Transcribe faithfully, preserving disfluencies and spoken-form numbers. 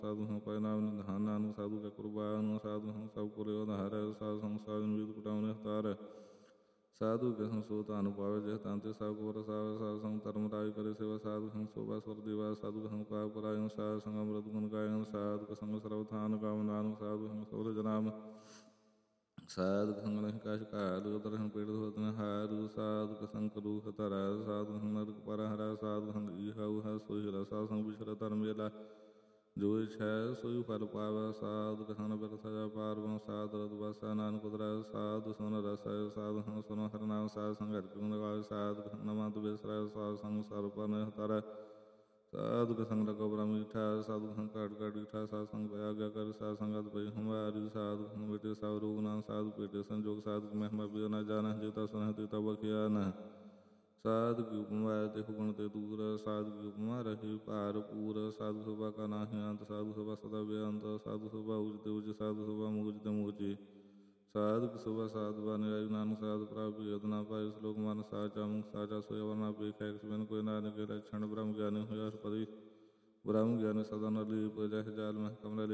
ਸਾਧੂ ਸੰਗ ਪਾਇ ਨਾਮ ਨਿਧਾਨ ਨਾਨਕ ਸਾਧੂ ਕੈ ਕੁਰਬਾਨ ਸਾਧੂ ਸੰਗ ਸਭ ਕੁਲ ਉਧਾਰੈ ਸਾਧੂ ਸੰਗ ਸਾਜਨ ਵੀਤ ਕੁਟਾਉ ਹਤਾਰੈ ਸਾਧੂ ਕੇ ਸੰਗ ਸੋ ਧਨ ਪਾਵੇ ਜਿਹ ਤਨ ਤੇ ਸਭ ਕੋ ਰਸਾਵੈ ਸਾਧੂ ਸੰਗ ਧਰਮ ਰਾਜ ਕਰੇ ਸੇਵਾ ਸਾਧੂ ਸੰਗ ਸੋਭਾ ਸੁਰ ਦੀਵਾ ਸਾਧੂ ਸੰਗ ਪਾਪ ਕਰਾਇਨ ਸਾਧੂ ਸੰਗ ਅੰਮ੍ਰਿਤ ਗੁਣ ਗਾਇਨ ਸਾਧੂ ਕੇ ਸੰਗ ਸਰਬ ਥਾਨ ਗਾਵ ਨਾਨਕ ਸਾਧੂ ਸੰਗ ਸੋਲ ਜਨਾਮ ਸਾਧੂ ਸੰਗ ਨਹੀਂ ਕਾਸ਼ ਕਾਲ ਉਤਰ ਸੰਗ ਪੀੜ ਹੋਤਨ ਹਾਰੂ ਸਾਧੂ ਕੇ ਸੰਗ ਰੂਖ ਧਰੈ ਸਾਧੂ ਸੰਗ ਨਰਕ ਪਰ ਹਰੈ ਸਾਧੂ ਸੰਗ ਈਹਾ ਉਹਾ ਸੋਈ ਹਰਾ ਸਾਧੂ ਸੰਗ ਵਿਚਰੈ ਧਰਮ ਵੇਲਾ ਜੋ ਇਛੈ ਸੋਈ ਫਲ ਪਾਵੈ ਸਾਧੂ ਕੇ ਸੰਗ ਬਿਰਥ ਜਾ ਪਾਰ ਬਨ ਸਾਧੂ ਰਤ ਵਾਸਾ ਨਾਨਕ ਉਤਰੈ ਸਾਧੂ ਸੁਨ ਰਸੈ ਸਾਧੂ ਸੰਗ ਸੁਨ ਹਰਿ ਨਾਮ ਸਾਧੂ ਸੰਗ ਹਰਿ ਗੁਣ ਗਾਵੇ ਸਾਧੂ ਕੇ ਸੰਗ ਨਮੰਤ ਬਿਸਰੈ ਸਾਧੂ ਸੰਗ ਸਰਬ ਪਰ ਹਤਾਰੈ ਸਾਧੂ ਕੇ ਸੰਗ ਲਗੋ ਬ੍ਰਹਮ ਈਠਾ ਸਾਧੂ ਕੇ ਸੰਗ ਘਾਟ ਘਾਟ ਈਠਾ ਸਾਧੂ ਸੰਗ ਭਇ ਆਗਿਆ ਕਰ ਸਾਧੂ ਸੰਗਤ ਭਈ ਹਮਾਰੀ ਸਾਧੂ ਸੰਗ ਬੇਟੇ ਸਭ ਰੋਗ ਨਾਮ ਸਾਧੂ ਪੇਟੇ ਸੰਜੋਗ ਸਾਧੂ ਮਹਿਮਾ ਬਿਉ ਨ ਜਾਣੈ ਜੇਤਾ ਸੁਨਹਿ ਤੇਤਾ ਬਖਿਆ ਨ ਸਾਧੂ ਕੀ ਉਪਮਾ ਤੇ ਹੁਗਣ ਤੇ ਦੂਰ ਸਾਧੂ ਕੀ ਉਪਮਾ ਰਹੀ ਭਾਰ ਪੂਰ ਸਾਧੂ ਸਭਾ ਕਾ ਨਾਹਿ ਅੰਤ ਸਾਧੂ ਸਭਾ ਸਦਾ ਬੇਅੰਤ ਸਾਧੂ ਸਭਾ ਉਜਤੇ ਉਜ ਸਾਧੂ ਸਭਾ ਮੂਜ ਤੇ ਮੂਜੀ ਸਾਧੂ ਕੀ ਸਭਾ ਸਾਧੂ ਬਾ ਨਿਰਾਇ ਨਾਨਕ ਸਾਧੂ ਪ੍ਰਭ ਭੇਦ ਨਾ ਪਾਇ ਸ਼ਲੋਕ ਮਨ ਸਾਚਾ ਮੁਖ ਸਾਚਾ ਸੋਇ ਵਰਨਾ ਪੇਖੈ ਕਿਸ ਬਿਨ ਕੋਈ ਨਾਨਕ ਕੇ ਲਛਣ ਬ੍ਰਹਮ ਗਿਆਨੀ ਹੋਇ ਪਦੀ ਬ੍ਰਹਮ ਗਿਆਨੀ ਸਦਾ ਨਰ ਲੀਪ ਜਹ ਜਾਲ ਮਹਿ ਕਮਲ